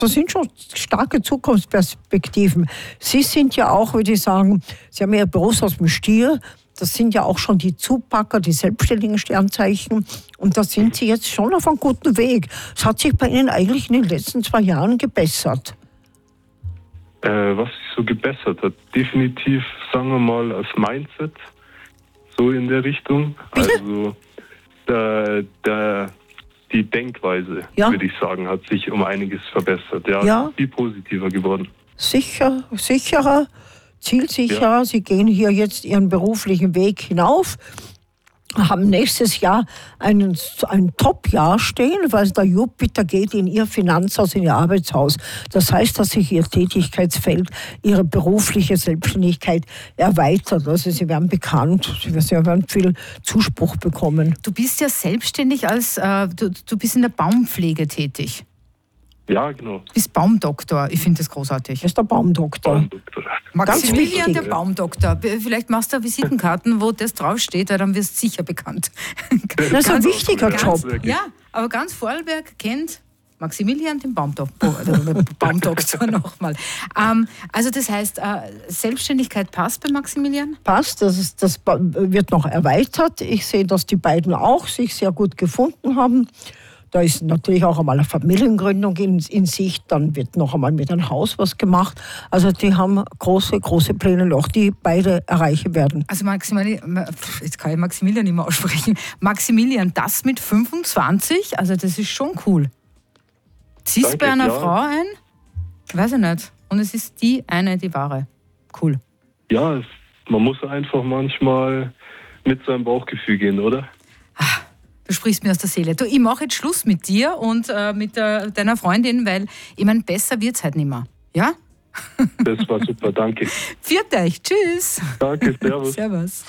Das sind schon starke Zukunftsperspektiven. Sie sind ja auch, würde ich sagen, Sie haben ja Berufs aus dem Stier. Das sind ja auch schon die Zupacker, die selbstständigen Sternzeichen. Und da sind Sie jetzt schon auf einem guten Weg. Es hat sich bei Ihnen eigentlich in den letzten 2 Jahren gebessert. Was sich so gebessert hat, definitiv, sagen wir mal, das Mindset, so in der Richtung. Bitte? Also die Denkweise, würde ich sagen, hat sich um einiges verbessert. Ja. Viel positiver geworden. Sicherer, zielsicherer. Ja. Sie gehen hier jetzt Ihren beruflichen Weg hinauf, haben nächstes Jahr ein Top-Jahr stehen, weil der Jupiter geht in Ihr Finanzhaus, in Ihr Arbeitshaus. Das heißt, dass sich Ihr Tätigkeitsfeld, Ihre berufliche Selbstständigkeit erweitert. Also Sie werden bekannt, Sie werden viel Zuspruch bekommen. Du bist ja selbstständig du bist in der Baumpflege tätig. Ja, genau. Du bist Baumdoktor. Ich finde das großartig. Das ist der Baumdoktor. Maximilian, der Baumdoktor. Vielleicht machst du Visitenkarten, wo das draufsteht, weil dann wirst du sicher bekannt. Das ist ein wichtiger Job. Ja, aber ganz Vorarlberg kennt Maximilian den Baumdoktor nochmal. Also das heißt, Selbstständigkeit passt bei Maximilian? Passt, das wird noch erweitert. Ich sehe, dass die beiden auch sich sehr gut gefunden haben. Da ist natürlich auch einmal eine Familiengründung in Sicht, dann wird noch einmal mit einem Haus was gemacht. Also die haben große Pläne noch, die beide erreichen werden. Also jetzt kann ich Maximilian nicht mehr aussprechen. Maximilian, das mit 25, also das ist schon cool. Ziehst bei einer Frau ein? Weiß ich nicht. Und es ist die wahre. Cool. Ja, man muss einfach manchmal mit seinem Bauchgefühl gehen, oder? Du sprichst mir aus der Seele. Du, ich mache jetzt Schluss mit dir und mit deiner Freundin, weil ich meine, besser wird es halt nicht mehr. Ja? Das war super, danke. Viert euch, tschüss. Danke, servus. Servus.